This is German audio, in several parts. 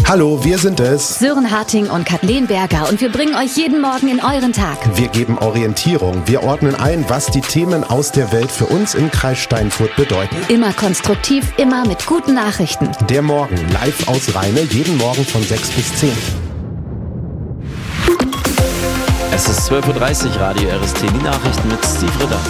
Hallo, wir sind es. Sören Harting und Kathleen Berger und wir bringen euch jeden Morgen in euren Tag. Wir geben Orientierung. Wir ordnen ein, was die Themen aus der Welt für uns im Kreis Steinfurt bedeuten. Immer konstruktiv, immer mit guten Nachrichten. Der Morgen live aus Rheine, jeden Morgen von 6 bis 10. Es ist 12.30 Uhr, Radio RST, die Nachrichten mit Steve Ritter.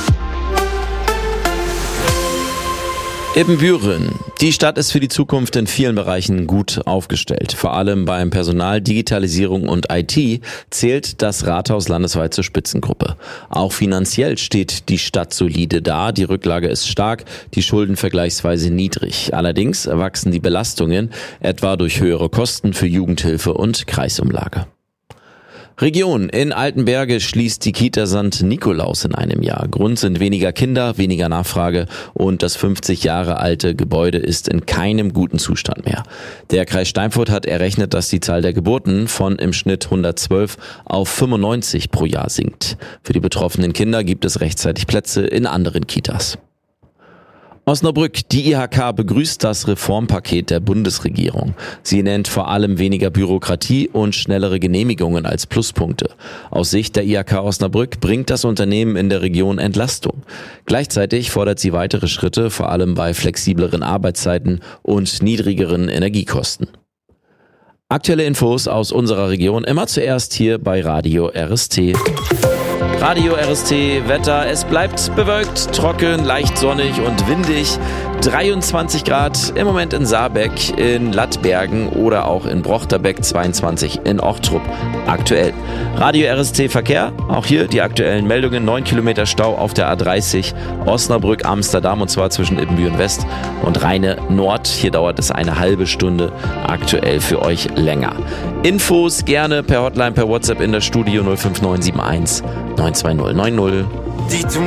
Ibbenbüren. Die Stadt ist für die Zukunft in vielen Bereichen gut aufgestellt. Vor allem beim Personal, Digitalisierung und IT zählt das Rathaus landesweit zur Spitzengruppe. Auch finanziell steht die Stadt solide da. Die Rücklage ist stark, die Schulden vergleichsweise niedrig. Allerdings wachsen die Belastungen, etwa durch höhere Kosten für Jugendhilfe und Kreisumlage. Region. In Altenberge schließt die Kita St. Nikolaus in einem Jahr. Grund sind weniger Kinder, weniger Nachfrage und das 50 Jahre alte Gebäude ist in keinem guten Zustand mehr. Der Kreis Steinfurt hat errechnet, dass die Zahl der Geburten von im Schnitt 112 auf 95 pro Jahr sinkt. Für die betroffenen Kinder gibt es rechtzeitig Plätze in anderen Kitas. Osnabrück. Die IHK begrüßt das Reformpaket der Bundesregierung. Sie nennt vor allem weniger Bürokratie und schnellere Genehmigungen als Pluspunkte. Aus Sicht der IHK Osnabrück bringt das Unternehmen in der Region Entlastung. Gleichzeitig fordert sie weitere Schritte, vor allem bei flexibleren Arbeitszeiten und niedrigeren Energiekosten. Aktuelle Infos aus unserer Region immer zuerst hier bei Radio RST. Radio RST Wetter, es bleibt bewölkt, trocken, leicht sonnig und windig. 23 Grad im Moment in Saarbeck, in Lattbergen oder auch in Brochterbeck, 22 in Ochtrup aktuell. Radio RST Verkehr, auch hier die aktuellen Meldungen, 9 Kilometer Stau auf der A30 Osnabrück, Amsterdam und zwar zwischen Ibbenbüren West und Rheine Nord. Hier dauert es eine halbe Stunde, aktuell für euch länger. Infos gerne per Hotline, per WhatsApp in das Studio 05971 92090.